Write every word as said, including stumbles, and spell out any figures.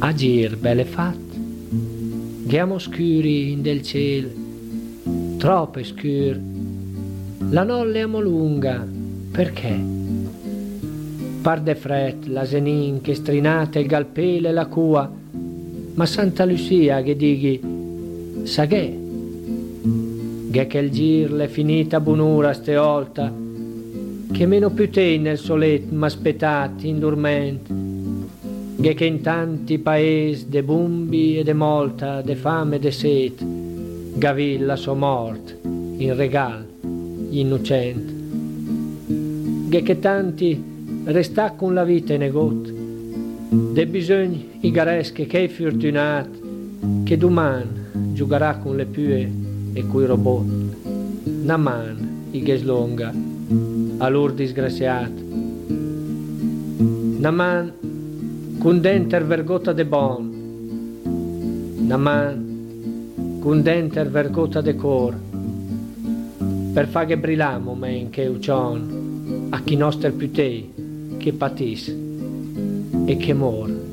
Agir belle fatte, ghiamo scuri in del cielo, troppo scuri, la notte amo lunga, perché? Par de fret, la zenin che strinate il galpele e la cua, ma Santa Lucia che dighi, sa che? Che che il gir l'è finita bunura ste olta, che meno più te nel solet m'aspettati indurmente, che che in tanti paesi de bumbi e de molta, de fame e de set, gavilla so mort, in regal, innocente, che che tanti resta con la vita in egot, de bisogni i garesche che è fortunato, che doman giocherà con le pue e coi robot, na man i che slonga, a lor disgraziato, na man con denter vergota de bon, na man con denter vergota de cor, per fa che brillamo men che ucion a chi noster più te che patis e che mor.